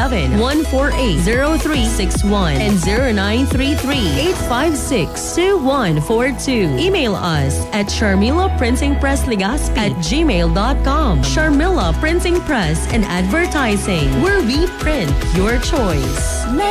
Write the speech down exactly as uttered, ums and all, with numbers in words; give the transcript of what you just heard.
seven, one four eight, zero three six one and zero nine three three, eight five six, two one four two. Email us at Sharmila Printing Press Legazpi at gmail dot com. Sharmila Printing Press and Advertising, where we print your choice.